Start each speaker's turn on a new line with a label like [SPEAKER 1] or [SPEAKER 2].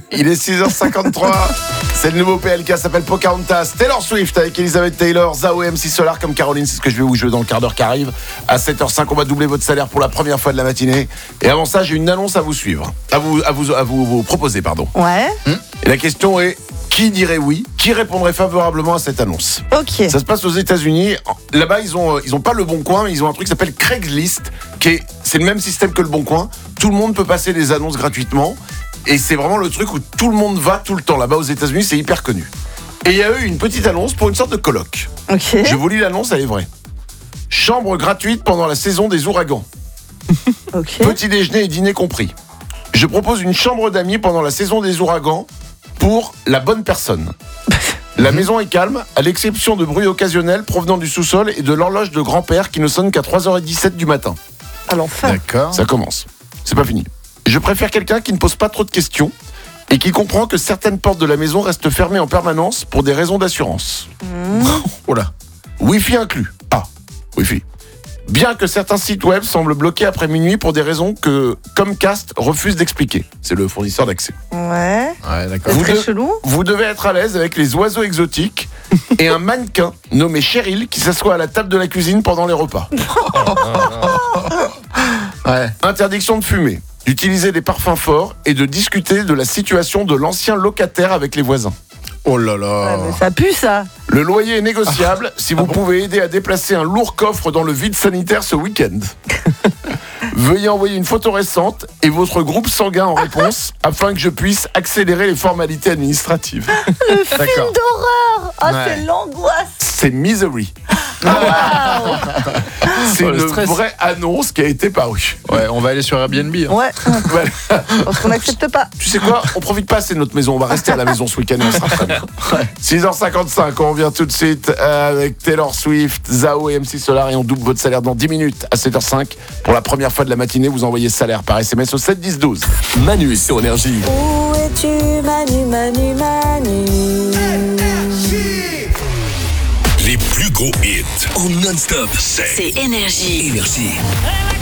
[SPEAKER 1] Il est 6h53. C'est le nouveau PLK, s'appelle Pocahontas. Taylor Swift avec Elizabeth Taylor, Zao et MC Solar comme Caroline. C'est ce que je vais vous jouer dans le quart d'heure qui arrive. À 7h05, on va doubler votre salaire pour la première fois de la matinée. Et avant ça, j'ai une annonce à vous suivre. À vous proposer, pardon.
[SPEAKER 2] Ouais.
[SPEAKER 1] Et la question est, qui dirait oui? Qui répondrait favorablement à cette annonce?
[SPEAKER 2] Ok.
[SPEAKER 1] Ça se passe aux États-Unis. Là-bas, ils ont pas le Bon Coin, mais ils ont un truc qui s'appelle Craigslist, c'est le même système que le Bon Coin. Tout le monde peut passer les annonces gratuitement. Et c'est vraiment le truc où tout le monde va tout le temps. Là-bas aux États-Unis, c'est hyper connu. Et il y a eu une petite annonce pour une sorte de colloque.
[SPEAKER 2] Ok.
[SPEAKER 1] Je vous lis l'annonce, elle est vraie. Chambre gratuite pendant la saison des ouragans.
[SPEAKER 2] Ok.
[SPEAKER 1] Petit déjeuner et dîner compris. Je propose une chambre d'amis pendant la saison des ouragans pour la bonne personne. La maison est calme, à l'exception de bruits occasionnels provenant du sous-sol et de l'horloge de grand-père qui ne sonne qu'à 3h17 du matin.
[SPEAKER 2] Alors enfin.
[SPEAKER 3] D'accord.
[SPEAKER 1] Ça commence. C'est pas fini. Je préfère quelqu'un qui ne pose pas trop de questions et qui comprend que certaines portes de la maison restent fermées en permanence pour des raisons d'assurance.
[SPEAKER 3] Oh là.
[SPEAKER 1] Wi-Fi inclus. Ah, Wi-Fi. Bien que certains sites web semblent bloqués après minuit pour des raisons que Comcast refuse d'expliquer. C'est le fournisseur d'accès.
[SPEAKER 2] Ouais.
[SPEAKER 3] Ouais, d'accord.
[SPEAKER 2] C'est
[SPEAKER 1] Vous
[SPEAKER 2] très
[SPEAKER 1] deux-
[SPEAKER 2] chelou.
[SPEAKER 1] Vous devez être à l'aise avec les oiseaux exotiques et un mannequin nommé Cheryl qui s'assoit à la table de la cuisine pendant les repas.
[SPEAKER 3] Ouais.
[SPEAKER 1] Interdiction de fumer, d'utiliser des parfums forts et de discuter de la situation de l'ancien locataire avec les voisins.
[SPEAKER 3] Oh là
[SPEAKER 2] Ouais,
[SPEAKER 3] là.
[SPEAKER 2] mais ça pue ça.
[SPEAKER 1] Le loyer est négociable si vous pouvez aider à déplacer un lourd coffre dans le vide sanitaire ce week-end. Veuillez envoyer une photo récente et votre groupe sanguin en réponse afin que je puisse accélérer les formalités administratives.
[SPEAKER 3] D'accord.
[SPEAKER 2] D'horreur. Ah,
[SPEAKER 3] Ouais.
[SPEAKER 2] c'est l'angoisse.
[SPEAKER 1] C'est Misery.
[SPEAKER 2] Waouh.
[SPEAKER 1] C'est
[SPEAKER 3] Oh, le
[SPEAKER 1] une
[SPEAKER 3] stress.
[SPEAKER 1] vraie annonce qui a été parue.
[SPEAKER 3] Ouais, on va aller sur Airbnb. Hein.
[SPEAKER 2] Ouais.
[SPEAKER 1] Voilà.
[SPEAKER 2] Parce qu'on n'accepte pas.
[SPEAKER 1] Tu sais quoi? On profite pas assez de notre maison. On va rester à la maison ce week-end. On sera très bien. 6h55, on revient tout de suite avec Taylor Swift, Zao et MC Solar et on double votre salaire dans 10 minutes à 7h05. Pour la première fois de la matinée, vous envoyez salaire par SMS au 7 10 12.
[SPEAKER 4] Manu sur Énergie.
[SPEAKER 5] Où es-tu, Manu, Manu, Manu?
[SPEAKER 4] Les plus gros hits en non-stop, c'est
[SPEAKER 5] C'est Énergie.
[SPEAKER 4] Énergie.